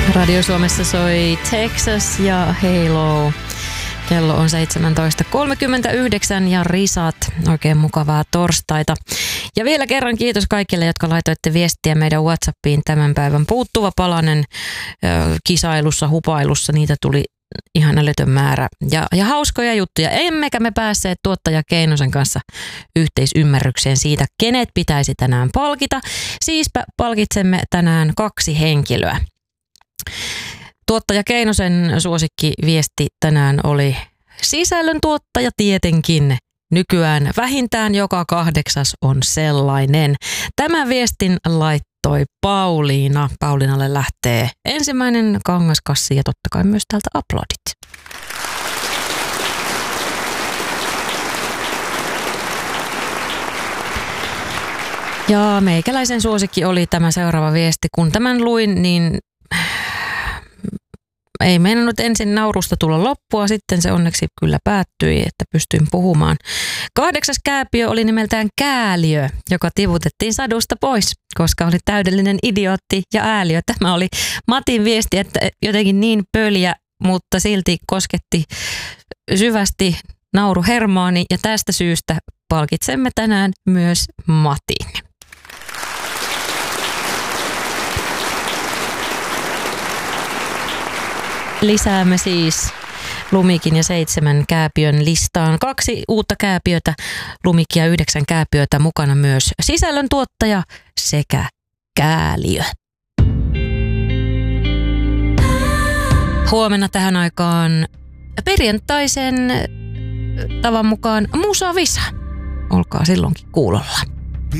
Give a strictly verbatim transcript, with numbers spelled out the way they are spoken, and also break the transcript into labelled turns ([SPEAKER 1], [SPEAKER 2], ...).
[SPEAKER 1] Radio Suomessa soi Texas ja Halo. Kello on seitsemäntoista kolmekymmentäyhdeksän ja risat. Oikein mukavaa torstaita. Ja vielä kerran kiitos kaikille, jotka laitoitte viestiä meidän WhatsAppiin tämän päivän puuttuva palanen ö, kisailussa, hupailussa. Niitä tuli ihan älytön määrä. Ja, ja hauskoja juttuja. Emmekä me päässeet tuottaja Keinosen kanssa yhteisymmärrykseen siitä, kenet pitäisi tänään palkita. Siispä palkitsemme tänään kaksi henkilöä. Tuottaja Keinosen suosikkiviesti tänään oli sisällöntuottaja tietenkin. Nykyään vähintään joka kahdeksas on sellainen. Tämän viestin laittoi Pauliina. Pauliinalle lähtee ensimmäinen kangaskassi ja totta kai myös täältä aplodit. Ja meikäläisen suosikki oli tämä seuraava viesti. Kun tämän luin, niin ei meinannut ensin naurusta tulla loppua, sitten se onneksi kyllä päättyi, että pystyin puhumaan. Kahdeksas kääpiö oli nimeltään Kääliö, joka tivutettiin sadusta pois, koska oli täydellinen idiootti ja ääliö. Tämä oli Matin viesti, että jotenkin niin pöljä, mutta silti kosketti syvästi nauruhermaani ja tästä syystä palkitsemme tänään myös Matin. Lisäämme siis Lumikin ja seitsemän kääpiön listaan kaksi uutta kääpiötä, Lumikin ja yhdeksän kääpiötä, mukana myös sisällöntuottaja sekä Kääliö. Huomenna tähän aikaan perjantaisen tavan mukaan Musa Visa. Olkaa silloinkin kuulolla.